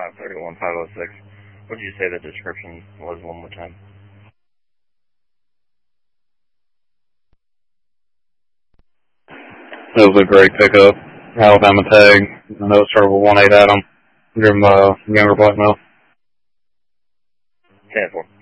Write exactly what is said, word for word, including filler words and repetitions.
five thirty-one five oh six. What did you say the description was one more time? It was a great pickup. Alabama tag. I know it started with one eight Adam. Driven by a younger black male. ten four.